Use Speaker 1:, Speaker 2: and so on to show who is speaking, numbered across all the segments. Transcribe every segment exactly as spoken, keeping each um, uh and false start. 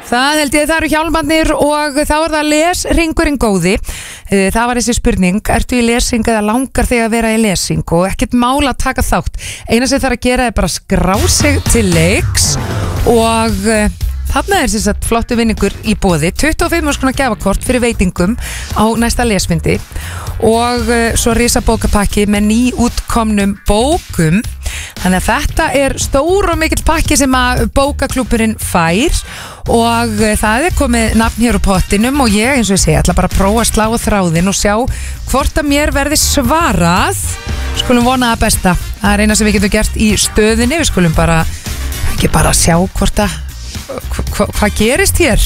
Speaker 1: Það held ég, það eru hjálmarnir og þá er það lesringurinn góði. Það var þessi spurning, ertu í lesing eða langar þig að vera í lesing og ekkert mál að taka þátt. Eina sem það er að gera er bara að skrá sig til leiks og þarna er þess að flottu vinningur í boði. tuttugu og fimm ára gjafakort fyrir veitingum á næsta lesfundi og svo risa bókapakki með nýútkomnum bókum. Þannig að þetta er stór og mikill pakki sem að bókaklúbburinn fær og það er komið nafn hér úr pottinum og ég eins og ég segi ætla bara að prófa að slá á þráðinn og sjá hvort að mér verði svarað. Skulum vona að besta. Það er eina sem við getum gert í stöðinni. Við skulum bara ekki bara sjá hvort að hva, hva, hvað gerist hér.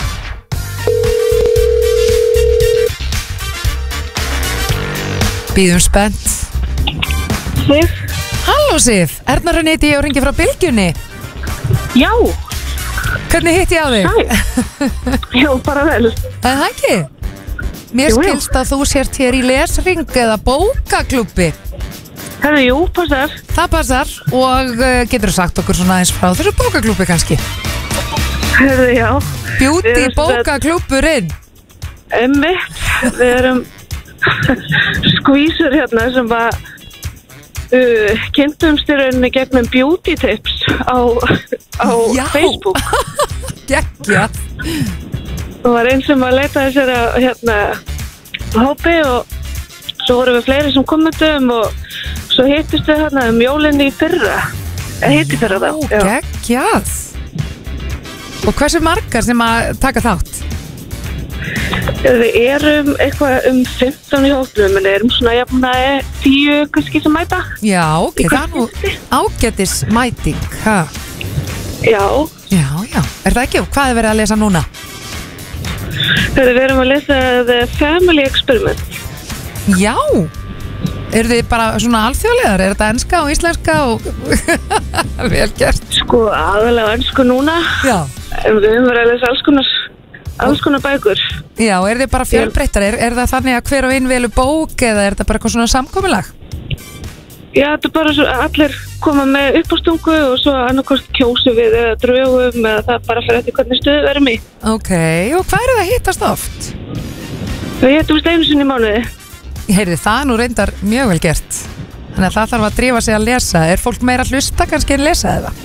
Speaker 1: Bíðum spennt.
Speaker 2: Sif.
Speaker 1: Halló Sif, Erna Hrönn heiti ég og ringi frá Bylgjunni.
Speaker 2: Já.
Speaker 1: Hvernig hitti ég á þig?
Speaker 2: Já, bara vel.
Speaker 1: Það er það ekki? Mér
Speaker 2: Jú, jú.
Speaker 1: skilst að þú sért hér í lesring eða bókaklúbbi.
Speaker 2: Herðu, jú, passar.
Speaker 1: Það passar og uh, getur þú sagt okkur svona eins frá þessu bókaklúbbi kannski?
Speaker 2: Herðu, já.
Speaker 1: Beauty
Speaker 2: Við erum
Speaker 1: bókaklúbburinn.
Speaker 2: Emmi, við erum skvísur hérna sem var uh, kynntumst í rauninni gegnum beauty tips á, á
Speaker 1: Já.
Speaker 2: Facebook.
Speaker 1: Gekkja.
Speaker 2: Það var einn sem var að leita sér að hérna hópi og svo vorum við fleiri sem komendum og svo hittist við hérna um jólinni í fyrra. Eða hitti fyrra þá.
Speaker 1: Ó,
Speaker 2: já.
Speaker 1: geggjað. Og hversu margar sem að taka þátt?
Speaker 2: Við erum eitthvað um fimmtán í hópnum en erum svona jafna tíu kannski sem mæta.
Speaker 1: Já, ok,
Speaker 2: Í
Speaker 1: það er nú
Speaker 2: hvert
Speaker 1: ágætis mæting, ha?
Speaker 2: Já,
Speaker 1: Já, já, er það ekki? Og hvað er verið að lesa núna?
Speaker 2: við erum að lesa The Family Experiment.
Speaker 1: Já, eru þið bara svona alþjóðlegar? Er þetta enska og íslenska og vel gert?
Speaker 2: Sko aðalega á ensku núna.
Speaker 1: Já.
Speaker 2: En við höfum verið að lesa alls konar, alls konar bækur.
Speaker 1: Já, er þið bara fjölbreyttar? Er, er það þannig að hver og einn velu bók eða er þetta bara eitthvað svona samkomulag?
Speaker 2: Já, þetta er bara svo allir koma með uppástungu og svo annarkost kjósu við eða draugum eða það bara fyrir eftir hvernig stöðu við erum í.
Speaker 1: Ok, og hvað er það að hittast oft?
Speaker 2: Við hittumst einu sinni í mánuði.
Speaker 1: Ég heyrði það nú reyndar mjög vel gert. Þannig að það þarf að drífa sig að lesa. Er fólk meira að hlusta kannski en lesa eða?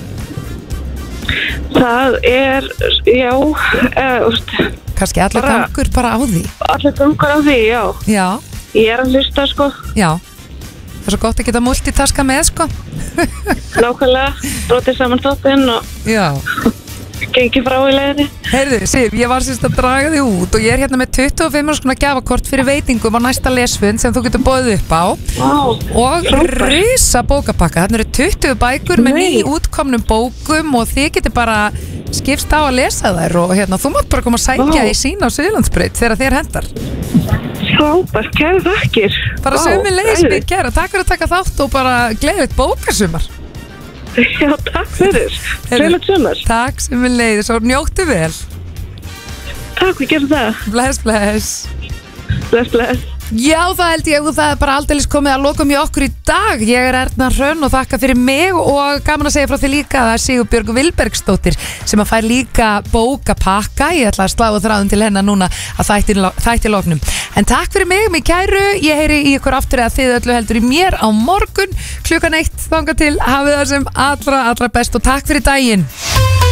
Speaker 2: Það er, já, eða,
Speaker 1: Kannski allir
Speaker 2: Bara-
Speaker 1: gangur bara á því.
Speaker 2: allir gangur á því, já.
Speaker 1: Já,
Speaker 2: Ég er að hlusta, sko,
Speaker 1: já. Það er svo gott að geta multitaska með, sko.
Speaker 2: nákvæmlega, brotið saman þáttinn og
Speaker 1: Já.
Speaker 2: gengið frá í leiðinni.
Speaker 1: Heyrðu, Sif, ég var sérst að draga þig út og ég er hérna með tuttugu og fimm ára gjafakort fyrir veitingum á næsta lesfund sem þú getur boðið upp á
Speaker 2: Vá,
Speaker 1: og
Speaker 2: frábært.
Speaker 1: risa bókapakka. Þannig eru tuttugu bækur með
Speaker 2: Nei.
Speaker 1: nýútkomnum bókum og þið getur bara skipst á að lesa þær og hérna, þú mátt bara koma að sækja
Speaker 2: Vá.
Speaker 1: í sína á Suðurlandsbraut þegar þér hendar.
Speaker 2: Frábært, kæru þakkir.
Speaker 1: Bara
Speaker 2: Vá,
Speaker 1: sömu leiðis
Speaker 2: æði.
Speaker 1: við gera. Takk fyrir að taka þátt og bara gleðilegt bókasumar.
Speaker 2: Já, takk fyrir. Gleðilegt sumar.
Speaker 1: Takk sömu leiðis og njóttu vel.
Speaker 2: Takk, við gerum það.
Speaker 1: Bless, bless.
Speaker 2: Bless, bless.
Speaker 1: Já, það held ég og það er bara aldeilis komið að lokum í okkur í dag. Ég er Erna Hrönn og þakka fyrir mig og gaman að segja frá því líka að það er Sigurbjörg Vilbergsdóttir sem að fær líka bókapakka. Ég ætla að slá þráðum til hennar núna að þætti, þætti loknum. En takk fyrir mig, mig kæru. Ég heyri í ykkur aftur eða þið öllu heldur í mér á morgun klukkan eitt. Þangað til hafið það sem allra, allra best og takk fyrir daginn.